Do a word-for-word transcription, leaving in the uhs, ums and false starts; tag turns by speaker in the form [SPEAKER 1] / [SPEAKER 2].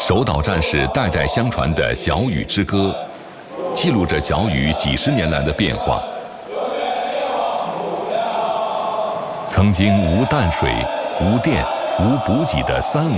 [SPEAKER 1] 守岛战士代代相传的小雨之歌，记录着小雨几十年来的变化。曾经无淡水、无电、无补给的三无